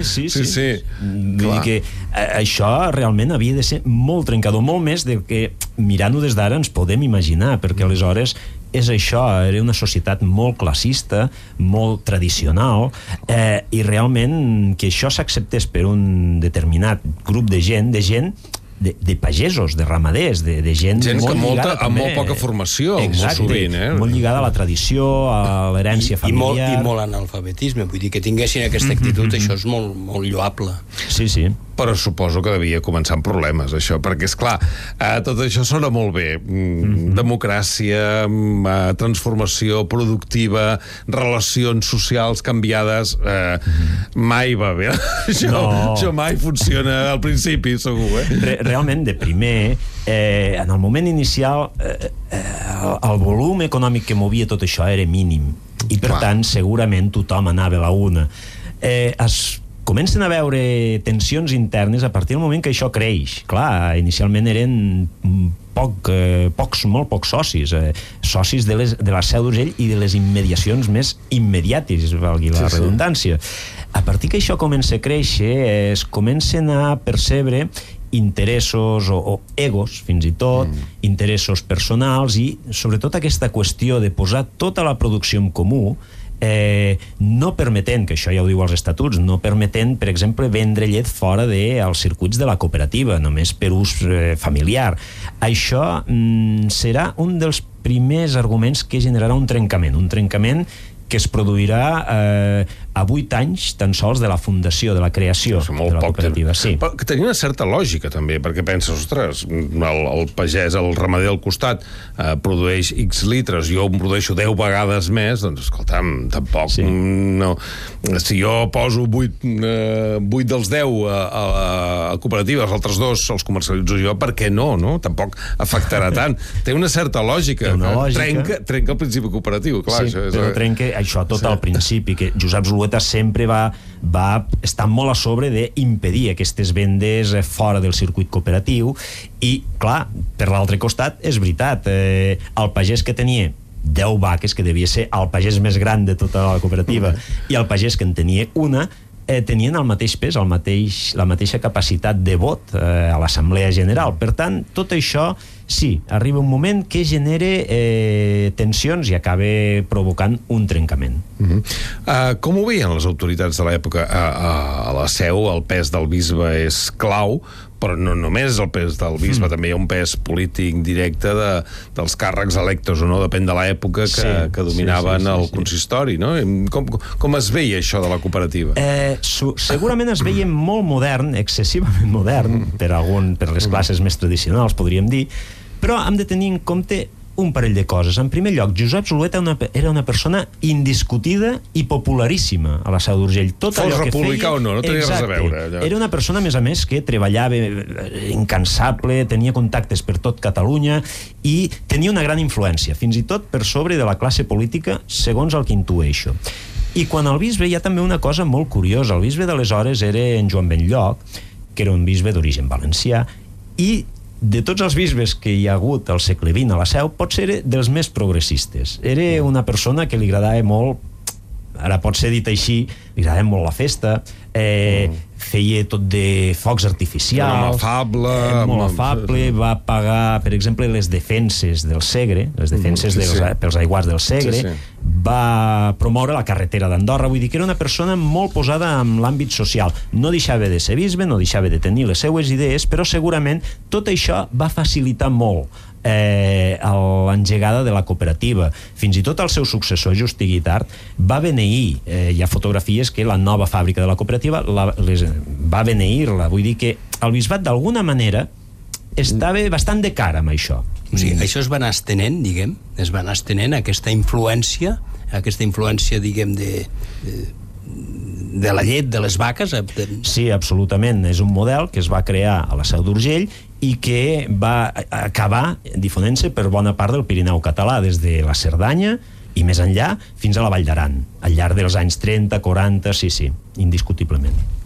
Sí. Vull dir que això realment havia de ser molt trencador, molt més del que mirant-ho des d'ara ens podem imaginar, perquè aleshores és això, era una societat molt classista, molt tradicional, i realment que això s'acceptés per un determinat grup de gent de pagesos, de ramaders, de gent molt lligada amb molt poca formació, exacte, molt sovint, molt lligada a la tradició, a l'herència familiar. I molt analfabetisme, vull dir que tinguessin aquesta actitud, això és molt lloable. Sí. Però suposo que devia començar amb problemes, això, perquè, esclar, tot això sona molt bé. Democràcia, transformació productiva, relacions socials canviades, mai va bé. Això mai funciona al principi, segur, Realment, de primer, en el moment inicial, el volum econòmic que movia tot això era mínim. I, per tant, segurament tothom anava a la una. Comencen a veure tensions internes a partir del moment que això creix. Clar, inicialment eren molt pocs socis, socis de la Seu d'Urgell i de les immediacions més immediates, valgui la redundància. A partir que això comença a créixer, es comencen a percebre interessos o egos, fins i tot, interessos personals i, sobretot, aquesta qüestió de posar tota la producció en comú, no permetent, que això ja ho diu als estatuts, no permetent, per exemple, vendre llet fora dels circuits de la cooperativa, només per ús familiar. Això serà un dels primers arguments que generarà un trencament que es produirà a 8 anys tan sols de la fundació, de la creació de la cooperativa. Sí. Però que tenia una certa lògica, també, perquè penses, ostres, el pagès, el ramader al costat, produeix X litres, jo en produeixo 10 vegades més, doncs, escolta'm, tampoc... Sí. No. Si jo poso 8 dels 10 a cooperativa, els altres 2 els comercialitzo jo, per què no? Tampoc afectarà tant. Té una certa lògica. Trenca el principi cooperatiu, clar. Sí, però trenca això tot al principi, que Josep Zulueta sempre va estar molt a sobre d'impedir aquestes vendes fora del circuit cooperatiu i, clar, per l'altre costat, és veritat, el pagès que tenia 10 vaques, que devia ser el pagès més gran de tota la cooperativa, i el pagès que en tenia una, tenien el mateix pes, la mateixa capacitat de vot a l'Assemblea General. Per tant, tot això, sí, arriba un moment que genera tensions i acaba provocant un trencament. Com ho veien les autoritats de l'època? A la Seu el pes del bisbe és clau, però no només el pes del bisbe, també hi ha un pes polític directe dels càrrecs electes o no, depèn de l'època que dominaven el consistori, no? Com es veia això de la cooperativa? Segurament es veia molt modern, excessivament modern, per les classes més tradicionals, podríem dir, però hem de tenir en compte un parell de coses. En primer lloc, Josep Zulueta era una persona indiscutida i popularíssima a la Seu d'Urgell. Fos republicà o no tenia res a veure. Era una persona, a més a més, que treballava incansable, tenia contactes per tot Catalunya i tenia una gran influència, fins i tot per sobre de la classe política, segons el que intueixo. I quan el bisbe, hi ha també una cosa molt curiosa. El bisbe d'aleshores era en Joan Benlloc, que era un bisbe d'origen valencià, i de tots els bisbes que hi ha hagut al segle XX a la Seu, pot ser dels més progressistes. Era una persona que li agradava molt, ara pot ser dit així, li agradava molt la festa, feia tot de focs artificials, molt afable, va pagar, per exemple, les defenses del Segre, les defenses pels aiguats del Segre, va promoure la carretera d'Andorra, vull dir que era una persona molt posada en l'àmbit social. No deixava de ser bisbe, no deixava de tenir les seues idees, però segurament tot això va facilitar molt l'engegada de la cooperativa. Fins i tot el seu successor, Justí Guitart, va beneir, hi ha fotografies que la nova fàbrica de la cooperativa va beneir-la, vull dir que el bisbat d'alguna manera estava bastant de cara amb això. O sigui, això es va anar estenent, diguem, aquesta influència, diguem, de la llet de les vaques. Sí, absolutament. És un model que es va crear a la Seu d'Urgell i que va acabar difonent-se per bona part del Pirineu català, des de la Cerdanya i més enllà fins a la Vall d'Aran, al llarg dels anys 30, 40, sí, indiscutiblement.